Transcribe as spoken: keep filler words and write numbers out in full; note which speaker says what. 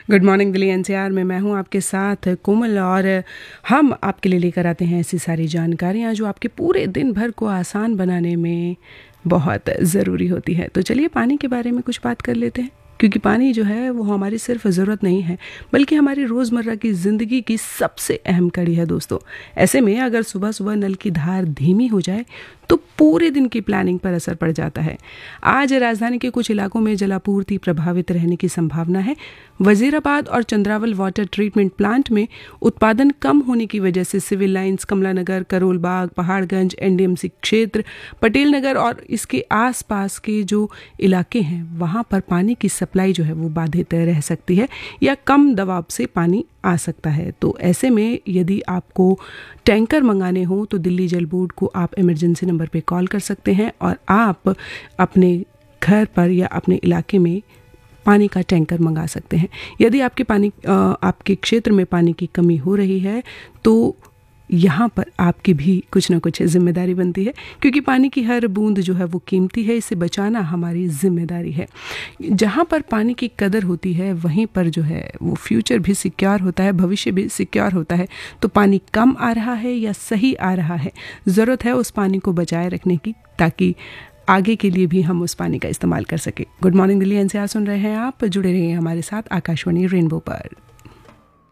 Speaker 1: Good morning Delhi NCR में मैं हूं आपके साथ कोमल, और हम आपके लिए लेकर आते हैं ऐसी सारी जानकारियां जो आपके पूरे दिन भर को आसान बनाने में बहुत ज़रूरी होती है। तो चलिए पानी के बारे में कुछ बात कर लेते हैं, क्योंकि पानी जो है वो हमारी सिर्फ ज़रूरत नहीं है बल्कि हमारी रोज़मर्रा की ज़िंदगी की सबसे अहम कड़ी है दोस्तों। ऐसे में अगर सुबह सुबह नल की धार धीमी हो जाए तो पूरे दिन की प्लानिंग पर असर पड़ जाता है। आज राजधानी के कुछ इलाकों में जलापूर्ति प्रभावित रहने की संभावना है। वजीराबाद और चंद्रावल वाटर ट्रीटमेंट प्लांट में उत्पादन कम होने की वजह से civil lines, Kamlanagar, Karol Bagh, Paharganj, NDMC क्षेत्र, पटेल नगर और इसके आसपास के जो इलाके हैं वहां पर पानी की सप्लाई जो है वो बाधित रह सकती है या कम दबाव से पानी आ सकता है। तो ऐसे में यदि आपको टैंकर मंगाने हो तो दिल्ली जल बोर्ड को आप इमरजेंसी नंबर पे कॉल कर सकते हैं और आप अपने घर पर या अपने इलाके में पानी का टैंकर मंगा सकते हैं। यदि आपके पानी आपके क्षेत्र में पानी की कमी हो रही है तो यहाँ पर आपकी भी कुछ ना कुछ जिम्मेदारी बनती है, क्योंकि पानी की हर बूंद जो है वो कीमती है, इसे बचाना हमारी जिम्मेदारी है। जहाँ पर पानी की कदर होती है वहीं पर जो है वो फ्यूचर भी सिक्योर होता है, भविष्य भी सिक्योर होता है। तो पानी कम आ रहा है या सही आ रहा है, ज़रूरत है उस पानी को बचाए रखने की, ताकि आगे के लिए भी हम उस पानी का इस्तेमाल कर सके। गुड मॉर्निंग दिल्ली एनसीआर सुन रहे हैं आप, जुड़े रहिए हमारे साथ आकाशवाणी रेनबो पर।